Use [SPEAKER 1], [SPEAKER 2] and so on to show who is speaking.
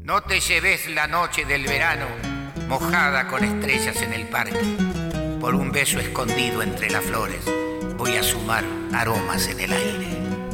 [SPEAKER 1] No te lleves la noche del verano mojada con estrellas en el parque. Por un beso escondido entre las flores voy a sumar aromas en el aire.